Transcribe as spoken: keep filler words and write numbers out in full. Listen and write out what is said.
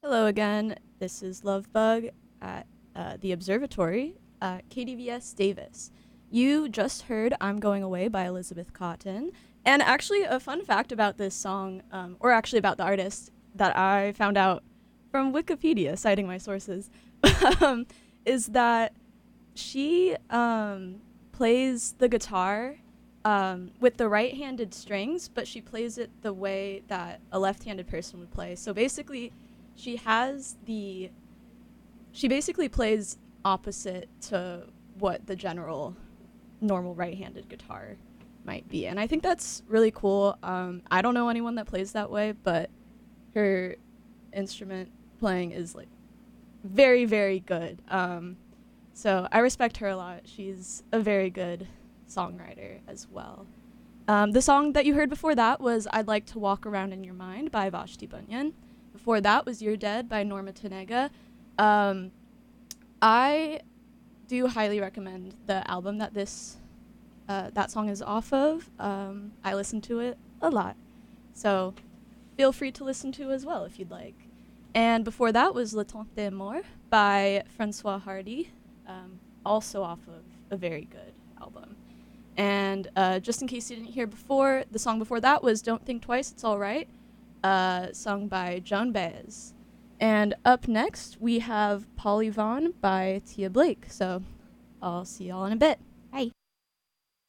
Hello again. This is Lovebug at uh, the Observatory at K D V S Davis. You just heard I'm Going Away by Elizabeth Cotton. And actually, a fun fact about this song, um, or actually about the artist, that I found out from Wikipedia, citing my sources, um, is that she um, plays the guitar um, with the right-handed strings, but she plays it the way that a left-handed person would play. So basically, she has the she basically plays opposite to what the general normal right-handed guitar might be, and I think that's really cool. Um, I don't know anyone that plays that way, but her instrument playing is like very very good. Um, so I respect her a lot. She's a very good songwriter as well. Um, the song that you heard before that was I'd Like to Walk Around in Your Mind by Vashti Bunyan. Before that was You're Dead by Norma Tanega. Um, I do highly recommend the album that this uh, that song is off of. Um, I listen to it a lot. So feel free to listen to as well if you'd like. And before that was Le Temps d'Amour by Francois Hardy, um, also off of a very good album. And uh, just in case you didn't hear before, the song before that was Don't Think Twice, It's All Right, uh, sung by Joan Baez. And up next, we have Polly Vaughn by Tia Blake. So I'll see y'all in a bit.